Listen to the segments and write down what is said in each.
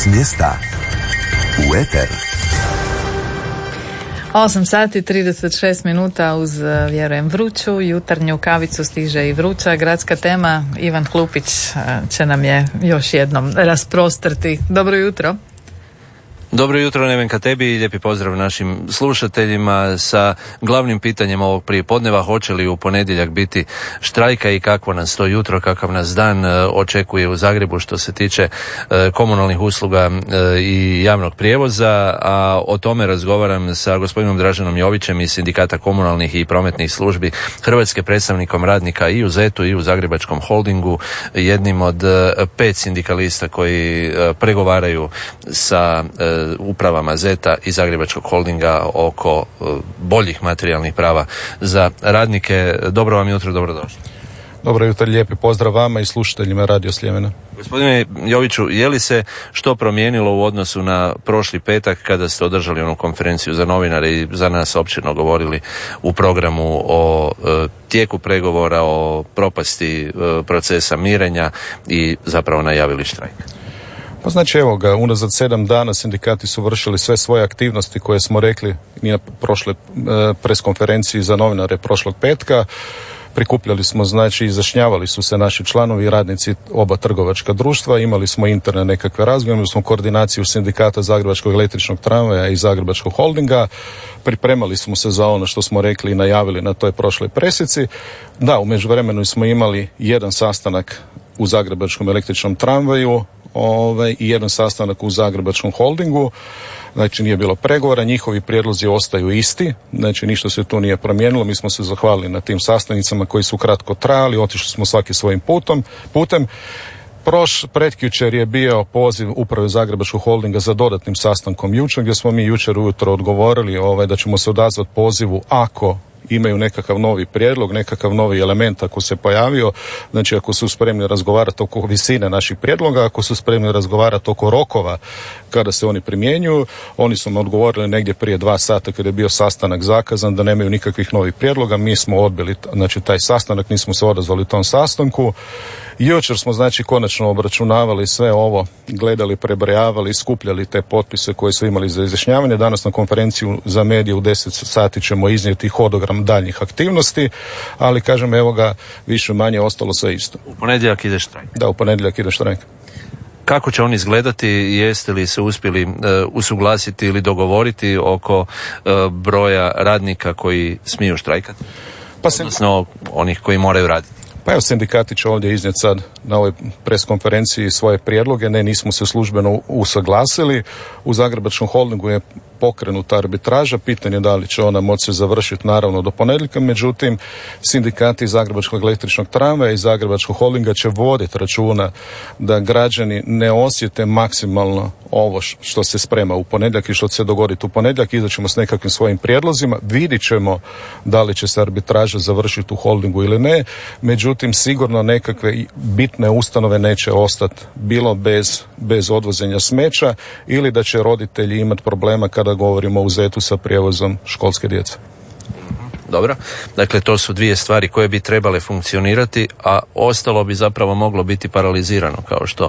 S mjesta u eter. 8 sati 36 minuta uz, vjerujem, vruću jutarnju kavicu stiže i vruća gradska tema. Ivan Hlupić će nam je još jednom rasprostrti. Dobro jutro. Dobro jutro, Nevenka, tebi i lijepi pozdrav našim slušateljima sa glavnim pitanjem ovog prijepodneva: hoće li u ponedjeljak biti štrajka i kakvo nas to jutro, kakav nas dan očekuje u Zagrebu što se tiče komunalnih usluga i javnog prijevoza, a o tome razgovaram sa gospodinom Draženom Jovićem iz Sindikata komunalnih i prometnih službi Hrvatske, predstavnikom radnika i u ZET-u i u Zagrebačkom holdingu, jednim od 5 sindikalista koji pregovaraju sa upravama ZET-a i Zagrebačkog holdinga oko boljih materijalnih prava za radnike. Dobro vam jutro, dobrodošli. Dobro jutro, lijepi pozdrav vama i slušateljima Radio Sljemena. Gospodine Joviću, je li se što promijenilo u odnosu na prošli petak kada ste održali onu konferenciju za novinare i za nas općirno govorili u programu o tijeku pregovora, o propasti procesa mirenja i zapravo najavili štrajk? Pa znači, evo ga, unazad 7 dana sindikati su vršili sve svoje aktivnosti koje smo rekli i na prošle preskonferenciji za novinare prošlog petka. Prikupljali smo, znači, izjašnjavali su se naši članovi i radnici oba trgovačka društva, imali smo interne nekakve razgovore, imali smo koordinaciju sindikata Zagrebačkog električnog tramvaja i Zagrebačkog holdinga, pripremali smo se za ono što smo rekli i najavili na toj prošloj presici. Da, u međuvremenu smo imali jedan sastanak u Zagrebačkom električnom tramvaju i jedan sastanak u Zagrebačkom holdingu. Znači, nije bilo pregovora, njihovi prijedlozi ostaju isti, znači ništa se tu nije promijenilo. Mi smo se zahvalili na tim sastanicama koji su kratko trajali, otišli smo svaki svojim putem. Pretkjučer je bio poziv uprave Zagrebačkog holdinga za dodatnim sastankom jučer, gdje smo mi jučer ujutro odgovorili da ćemo se odazvati pozivu ako imaju nekakav novi prijedlog, nekakav novi element ako se pojavio, znači ako su spremni razgovarati oko visine naših prijedloga, ako su spremni razgovarati oko rokova kada se oni primjenjuju. Oni su nam odgovorili negdje prije 2 sata kada je bio sastanak zakazan da nemaju nikakvih novih prijedloga. Mi smo odbili, znači, taj sastanak, nismo se odazvali tom sastanku. Jučer smo, znači, konačno obračunavali sve ovo, gledali, prebrojavali, skupljali te potpise koje su imali za izjašnjavanje. Danas na konferenciju za medije u 10 sati ćemo iznijeti hodogram daljnjih aktivnosti, ali kažem, evo ga, više manje ostalo sve isto. U ponedjeljak ide štrajk. Da, u ponedjeljak ide štrajk. Kako će on izgledati? Jeste li se uspjeli usuglasiti ili oko broja radnika koji smiju štrajkati? Odnosno onih koji moraju raditi? Pa evo, sindikati će ovdje iznijeti sad na ovoj preskonferenciji svoje prijedloge. Nismo se službeno usaglasili. U Zagrebačkom holdingu je pokrenuta arbitraža, pitanje da li će ona moći završiti naravno do ponedjeljka, međutim sindikati Zagrebačkog električnog tramvaja i Zagrebačkog holdinga će voditi računa da građani ne osjete maksimalno ovo što se sprema u ponedjeljak i što će se dogoditi u ponedjeljak. Izaćemo s nekakvim svojim prijedlozima, vidit ćemo da li će se arbitraža završiti u holdingu ili ne, međutim sigurno nekakve bitne ustanove neće ostati bilo bez odvozenja smeća ili da će roditelji imati problema kada govorimo o ZET-u sa prijevozom školske djece. Dobro, dakle to su 2 stvari koje bi trebale funkcionirati, a ostalo bi zapravo moglo biti paralizirano, kao što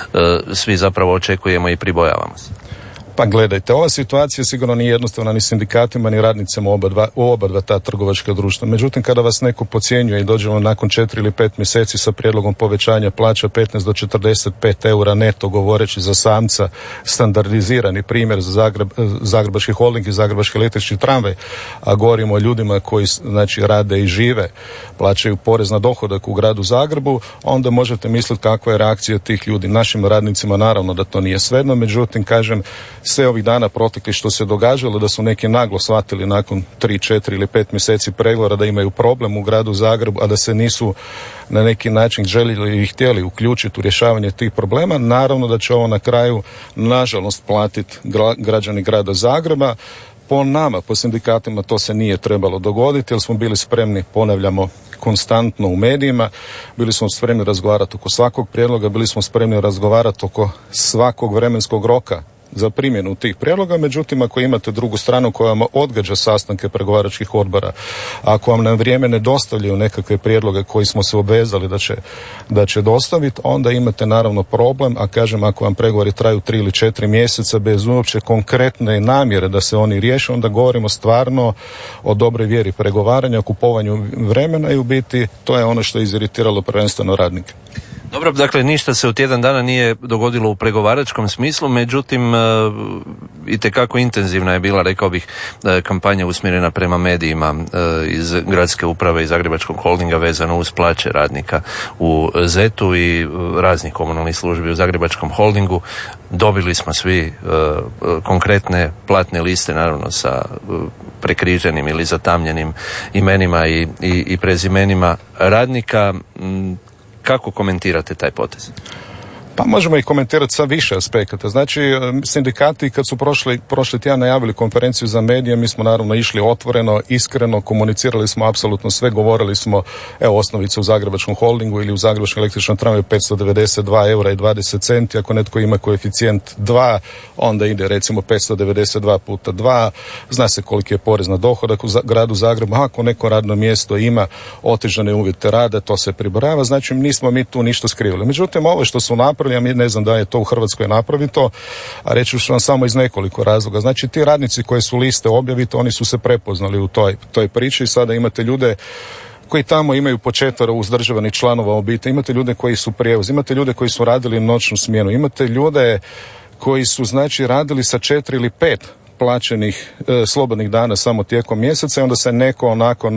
svi zapravo očekujemo i pribojavamo se. Pa gledajte, ova situacija sigurno nije jednostavna ni sindikatima ni radnicima u oba dva ta trgovačka društva. Međutim, kada vas neko podcjenjuje i dođemo nakon 4 ili 5 mjeseci sa prijedlogom povećanja plaća 15 do 45 eura neto, govoreći za samca, standardizirani primjer za Zagrebački holding i Zagrebački električni tramvaj, a govorimo o ljudima koji, znači, rade i žive, plaćaju porez na dohodak u gradu Zagrebu, onda možete misliti kakva je reakcija tih ljudi. Našim radnicima naravno da to nije svejedno, međutim, kažem, sve ovih dana protekli što se događalo, da su neki naglo shvatili nakon 3, 4 ili 5 mjeseci pregovora da imaju problem u gradu Zagrebu, a da se nisu na neki način željeli i htjeli uključiti u rješavanje tih problema, naravno da će ovo na kraju nažalost platiti građani grada Zagreba. Po nama, po sindikatima, to se nije trebalo dogoditi, jer smo bili spremni, ponavljamo, konstantno u medijima, bili smo spremni razgovarati oko svakog prijedloga, bili smo spremni razgovarati oko svakog vremenskog roka za primjenu tih prijedloga, međutim ako imate drugu stranu koja vam odgađa sastanke pregovaračkih odbora, ako vam na vrijeme ne dostavljaju nekakve prijedloge koji smo se obvezali da će dostaviti, onda imate naravno problem, a kažem ako vam pregovori traju 3 ili 4 mjeseca bez uopće konkretne namjere da se oni riješe, onda govorimo stvarno o dobroj vjeri pregovaranja, o kupovanju vremena i u biti to je ono što je iziritiralo prvenstveno radnike. Dobro, dakle ništa se u tjedan dana nije dogodilo u pregovaračkom smislu, međutim itekako intenzivna je bila, rekao bih, kampanja usmjerena prema medijima iz gradske uprave i Zagrebačkog holdinga vezano uz plaće radnika u ZET-u i raznih komunalnih službi u Zagrebačkom holdingu. Dobili smo svi konkretne platne liste, naravno sa prekriženim ili zatamljenim imenima i prezimenima radnika. Kako komentirate taj potez? Pa možemo ih komentirati sa više aspekata. Znači, sindikati kad su prošli tjedan najavili konferenciju za medije, mi smo naravno išli otvoreno, iskreno, komunicirali smo apsolutno sve, govorili smo, evo osnovica u Zagrebačkom holdingu ili u Zagrebačkom električnom tramvaju 592 eura i 20 centi, ako netko ima koeficijent 2, onda ide recimo 592 puta 2, zna se koliki je porez na dohodak u gradu Zagrebu, ako neko radno mjesto ima otežane uvjete rada, to se pribrojava, znači nismo mi tu ništa skrivili. Međutim, ovo što su napravili, ja ne znam da je to u Hrvatskoj napravito, a reći ću vam samo iz nekoliko razloga. Znači ti radnici koji su liste objaviti, oni su se prepoznali u toj priči i sada imate ljude koji tamo imaju po 4 uzdržavanih članova obitelji, imate ljude koji su prijevoz, imate ljude koji su radili noćnu smjenu, imate ljude koji su znači radili sa 4 ili 5 plaćenih slobodnih dana samo tijekom mjeseca i onda se neko onako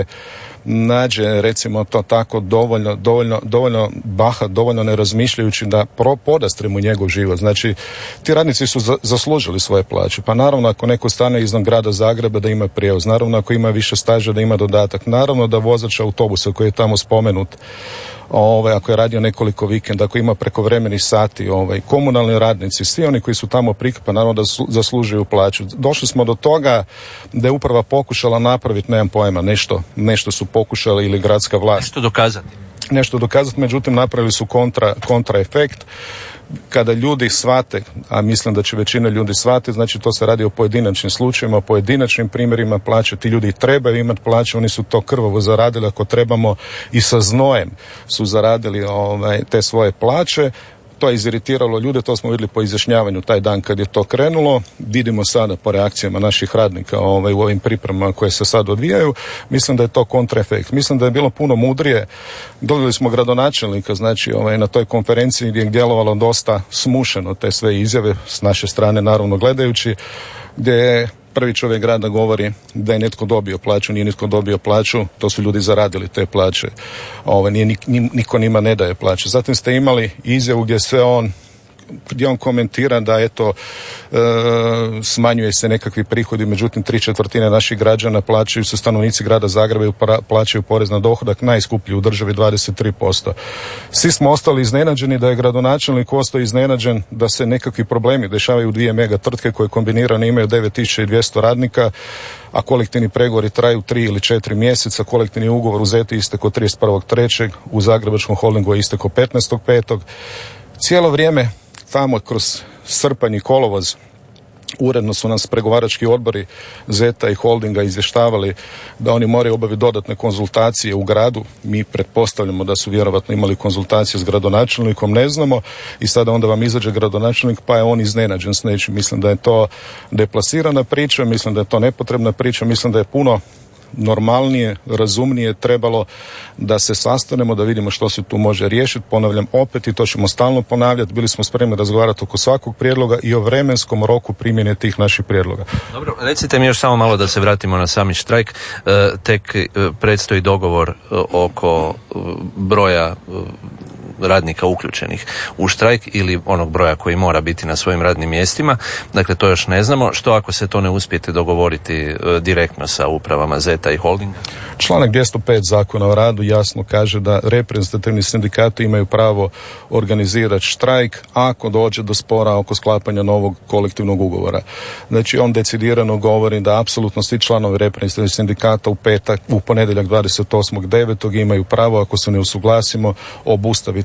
nađe recimo to tako dovoljno bahat, dovoljno ne razmišljajući da podastre mu njegov život. Znači ti radnici su zaslužili svoje plaće. Pa naravno ako neko stane iznad grada Zagreba da ima prijevoz, naravno ako ima više staža da ima dodatak, naravno da vozač autobusa koji je tamo spomenut, ako je radio nekoliko vikenda, ako ima prekovremenih sati, komunalni radnici, svi oni koji su tamo prikupani, naravno da zaslužuju plaću. Došli smo do toga da je uprava pokušala napraviti, nemam pojma, nešto su pokušali ili gradska vlast. Nešto dokazati, međutim napravili su kontra efekt. Kada ljudi shvate, a mislim da će većina ljudi shvati, znači to se radi o pojedinačnim slučajevima, o pojedinačnim primjerima plaće, ti ljudi trebaju imati plaće, oni su to krvavo zaradili, ako trebamo i sa znojem su zaradili te svoje plaće. To je iziritiralo ljude, to smo vidjeli po izjašnjavanju taj dan kad je to krenulo. Vidimo sada po reakcijama naših radnika u ovim pripremama koje se sad odvijaju. Mislim da je to kontraefekt. Mislim da je bilo puno mudrije. Dobili smo gradonačelnika, znači na toj konferenciji gdje je djelovalo dosta smušeno te sve izjave s naše strane, naravno gledajući, gdje je prvi čovjek grada govori da je netko dobio plaću, nije nitko dobio plaću, to su ljudi zaradili te plaće. Niko njima ne daje plaće. Zatim ste imali izjavu gdje on komentira da smanjuje se nekakvi prihodi, međutim 3/4 naših građana plaćaju, su stanovnici grada Zagreba i plaćaju porez na dohodak najskuplji u državi 23%. Svi smo ostali iznenađeni da je gradonačelnik ostao iznenađen da se nekakvi problemi dešavaju u 2 mega tvrtke koje kombinirano imaju 9200 radnika, a kolektivni pregovori traju 3 ili 4 mjeseca, kolektivni ugovor u ZET-u istekao 31.3., u Zagrebačkom holdingu je istekao 15.5. Cijelo vrijeme tamo kroz srpanj i kolovoz uredno su nas pregovarački odbori ZET-a i holdinga izvještavali da oni moraju obaviti dodatne konzultacije u gradu. Mi pretpostavljamo da su vjerojatno imali konzultacije s gradonačelnikom, ne znamo, i sada onda vam izađe gradonačelnik pa je on iznenađen s nečim. Mislim da je to deplasirana priča, mislim da je to nepotrebna priča, mislim da je puno normalnije, razumnije trebalo da se sastanemo, da vidimo što se tu može riješiti. Ponavljam opet i to ćemo stalno ponavljati, bili smo spremni razgovarati oko svakog prijedloga i o vremenskom roku primjene tih naših prijedloga. Dobro, recite mi još samo malo da se vratimo na sami štrajk. Tek predstoji dogovor oko broja radnika uključenih u štrajk ili onog broja koji mora biti na svojim radnim mjestima. Dakle, to još ne znamo. Što ako se to ne uspijete dogovoriti direktno sa upravama ZET-a i holdinga? Članak 205 Zakona o radu jasno kaže da reprezentativni sindikati imaju pravo organizirati štrajk ako dođe do spora oko sklapanja novog kolektivnog ugovora. Znači, on decidirano govori da apsolutno svi članovi reprezentativnih sindikata u ponedjeljak 28.9. imaju pravo, ako se ne usuglasimo, obustaviti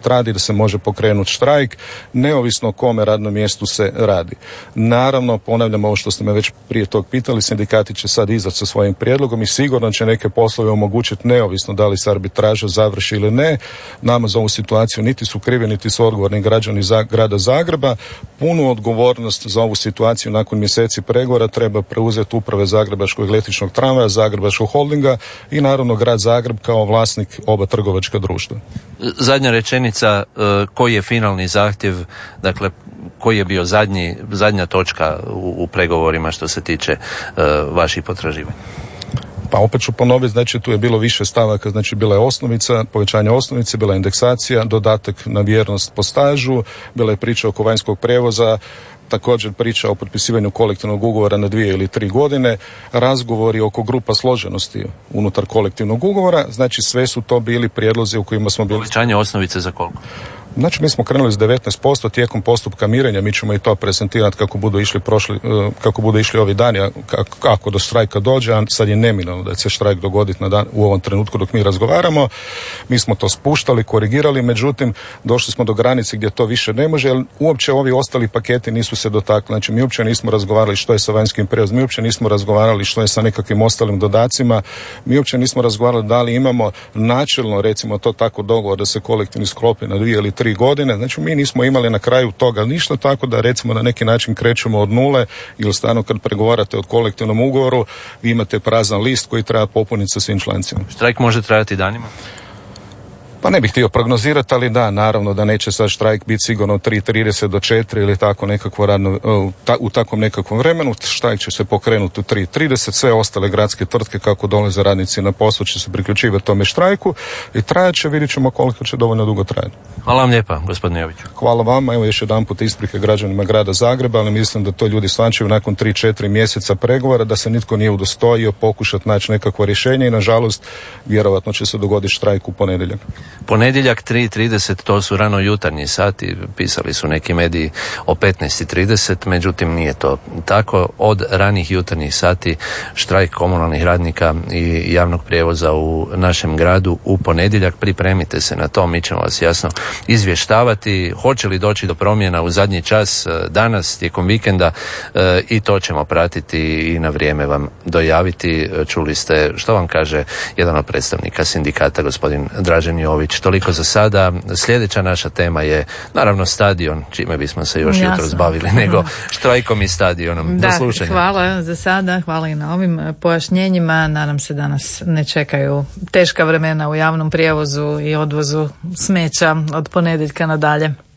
radi, da se može pokrenuti štrajk, neovisno o kome radnom mjestu se radi. Naravno, ponavljam ovo što ste me već prije tog pitali, sindikati će sad izaći sa svojim prijedlogom i sigurno će neke poslove omogućiti neovisno da li se arbitraža završi ili ne. Nama za ovu situaciju niti su krivi, niti su odgovorni građani grada Zagreba. Punu odgovornost za ovu situaciju nakon mjeseci pregovora treba preuzeti uprave Zagrebačkog električnog tramvaja, Zagrebačkog holdinga i naravno grad Zagreb kao vlasnik oba trgovačka društva. Zadnja rečenica, koji je finalni zahtjev, dakle koji je bio zadnja točka u pregovorima što se tiče vaših potraživanja? Pa opet ću ponoviti, znači tu je bilo više stavaka, znači bila je osnovica, povećanje osnovice, bila je indeksacija, dodatak na vjernost po stažu, bila je priča oko vanjskog prijevoza, također priča o potpisivanju kolektivnog ugovora na 2 ili 3 godine, razgovori oko grupa složenosti unutar kolektivnog ugovora, znači sve su to bili prijedlozi u kojima smo bili... Povećanje osnovice za koliko? Znači mi smo krenuli s 19%, tijekom postupka mirenja mi ćemo i to prezentirati kako budu išli ovi dani, kako do štrajka dođe, a sad je neminovno da će se štrajk dogoditi u ovom trenutku dok mi razgovaramo. Mi smo to spuštali, korigirali, međutim došli smo do granice gdje to više ne može, jer uopće ovi ostali paketi nisu se dotakli. Znači mi uopće nismo razgovarali što je sa vanjskim prijevozom, mi uopće nismo razgovarali što je sa nekakvim ostalim dodacima, mi uopće nismo razgovarali da li imamo načelno, recimo to tako, dogovor da se kolektivni sklopi na 2 ili 3 godine, znači mi nismo imali na kraju toga ništa, tako da recimo na neki način krećemo od nule ili stvarno kad pregovarate o kolektivnom ugovoru vi imate prazan list koji treba popuniti sa svim člancima. Štrajk može trajati danima? Pa ne bih htio prognozirati, ali da, naravno da neće sad štrajk biti sigurno od 3:30 do 4 ili tako nekakvo radno, u takvom nekakvom vremenu. Štrajk će se pokrenuti u 3:30, sve ostale gradske tvrtke kako dolaze radnici na posao će se priključivati tome štrajku i trajat će, vidjet ćemo koliko će dovoljno dugo trajati. Hvala vam lijepa, gospodine Jović. Hvala vama, evo još jedanput isprike građanima grada Zagreba, ali mislim da to ljudi shvaćaju nakon 3-4 mjeseca pregovora, da se nitko nije udostojio pokušati naći nekakvo rješenje i nažalost vjerovatno će se dogoditi štrajk u ponedjeljak. Ponedjeljak 3:30, to su rano jutarnji sati, pisali su neki mediji o 15:30, međutim nije to tako. Od ranih jutarnjih sati štrajk komunalnih radnika i javnog prijevoza u našem gradu u ponedjeljak. Pripremite se na to, mi ćemo vas jasno izvještavati. Hoće li doći do promjena u zadnji čas danas tijekom vikenda i to ćemo pratiti i na vrijeme vam dojaviti. Čuli ste što vam kaže jedan od predstavnika sindikata, gospodin Dražen Jović. Toliko za sada. Sljedeća naša tema je naravno stadion, čime bismo se još jutros bavili nego štrajkom i stadionom. Da, do slušanja. Hvala za sada, hvala i na ovim pojašnjenjima. Nadam se da nas ne čekaju teška vremena u javnom prijevozu i odvozu smeća od ponedjeljka nadalje.